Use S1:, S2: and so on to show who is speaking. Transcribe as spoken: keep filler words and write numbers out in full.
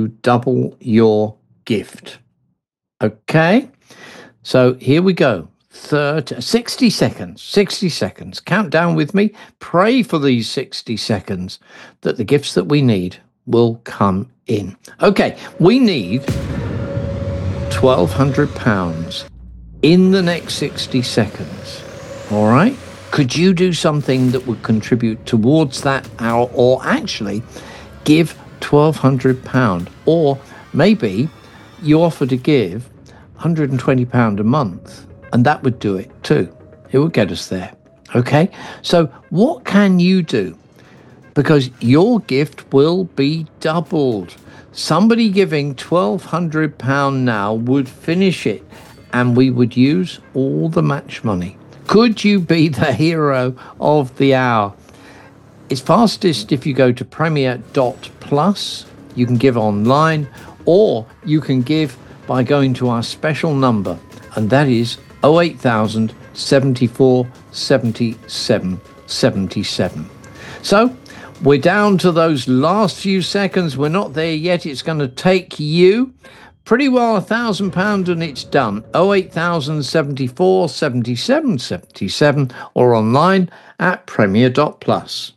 S1: to double your gift. Okay, so here we go. thirty, sixty seconds, sixty seconds. Count down with me. Pray for these sixty seconds that the gifts that we need will come in. Okay, we need twelve hundred pounds in the next sixty seconds. All right? Could you do something that would contribute towards that hour, or actually give twelve hundred pounds? Or maybe you offer to give one hundred twenty pounds a month, and that would do it too. It would get us there. Okay? So what can you do? Because your gift will be doubled. Somebody giving twelve hundred pounds now would finish it, and we would use all the match money. Could you be the hero of the hour? It's fastest if you go to premier dot plus. You can give online, or you can give by going to our special number, and that is oh eight thousand, seventy-four, seventy-seven, seventy-seven. So we're down to those last few seconds. We're not there yet. It's going to take you pretty well a thousand pounds and it's done. oh eight thousand, seventy-four, seventy-seven, seventy-seven, or online at premier dot plus.